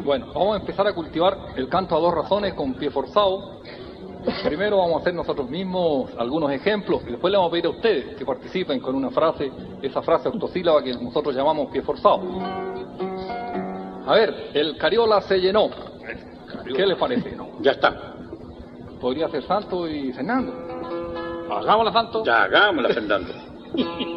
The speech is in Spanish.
Bueno, vamos a empezar a cultivar el canto a dos razones con pie forzado. Primero vamos a hacer nosotros mismos algunos ejemplos y después le vamos a pedir a ustedes que participen con una frase, esa frase octosílaba que nosotros llamamos pie forzado. A ver, el Cariola se llenó. ¿Qué les parece? Ya está. Podría ser Santo y Fernando. Hagámosla, Santo. Ya, hagámosla, Fernando.